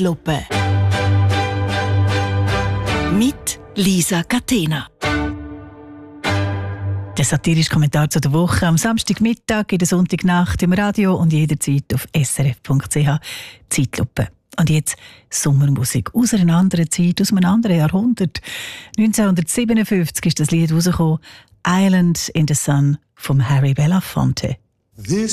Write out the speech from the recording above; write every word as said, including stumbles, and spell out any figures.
Zeitlupe. Mit Lisa Catena. Der satirische Kommentar zu der Woche am Samstagmittag, in der Sonntagnacht im Radio und jederzeit auf s r f punkt c h. Zeitlupe. Und jetzt Sommermusik aus einer anderen Zeit, aus einem anderen Jahrhundert. neunzehnhundertsiebenundfünfzig ist das Lied rausgekommen, «Island in the Sun» von Harry Belafonte. This